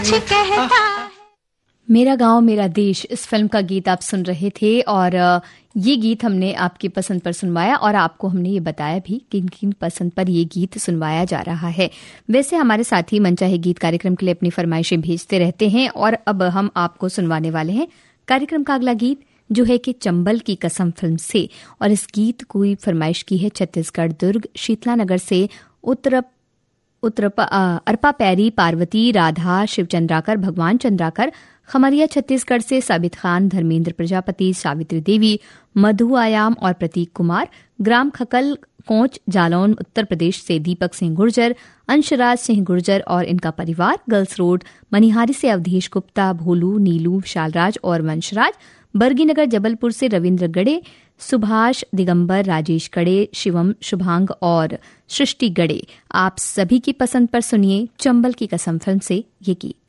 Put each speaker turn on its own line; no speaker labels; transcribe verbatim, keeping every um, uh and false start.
मेरा गांव मेरा देश, इस फिल्म का गीत आप सुन रहे थे और ये गीत हमने आपकी पसंद पर सुनवाया और आपको हमने ये बताया भी किन किन पसंद पर ये गीत सुनवाया जा रहा है। वैसे हमारे साथी मनचाहे गीत कार्यक्रम के लिए अपनी फरमाइशें भेजते रहते हैं और अब हम आपको सुनवाने वाले हैं कार्यक्रम का अगला गीत, जो है कि चंबल की कसम फिल्म से। और इस गीत को फरमाइश की है छत्तीसगढ़ दुर्ग शीतलानगर से उत्तर उत्तर अरपा पैरी, पार्वती, राधा, शिव चंद्राकर, भगवान चंद्राकर, खमरिया छत्तीसगढ़ से साबित खान, धर्मेंद्र प्रजापति, सावित्री देवी, मधु आयाम और प्रतीक कुमार, ग्राम खकल कोंच जालौन उत्तर प्रदेश से दीपक सिंह गुर्जर, अंशराज सिंह गुर्जर और इनका परिवार, गर्ल्स रोड मनिहारी से अवधेश गुप्ता, भोलू, नीलू, विशालराज और वंशराज, बरगीनगर जबलपुर से रविंद्र गड़े, सुभाष, दिगंबर, राजेश गड़े, शिवम, शुभांग और सृष्टि गड़े। आप सभी की पसंद पर सुनिए चंबल की कसम फिल्म से ये गीत।